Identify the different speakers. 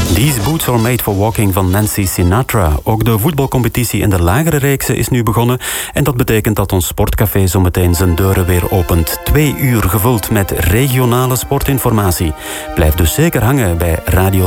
Speaker 1: These Boots Are Made for Walking van Nancy Sinatra. Ook de voetbalcompetitie in de lagere reeksen is nu begonnen. En dat betekent dat ons sportcafé zometeen zijn deuren weer opent. 2 uur gevuld met regionale sportinformatie. Blijf dus zeker hangen bij Radio